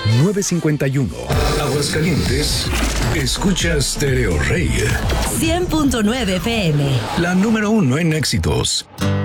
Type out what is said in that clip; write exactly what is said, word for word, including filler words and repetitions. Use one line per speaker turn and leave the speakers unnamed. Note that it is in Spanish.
nueve cincuenta y uno. Aguascalientes, escucha Stereo Rey.
cien punto nueve F M.
La número uno en éxitos.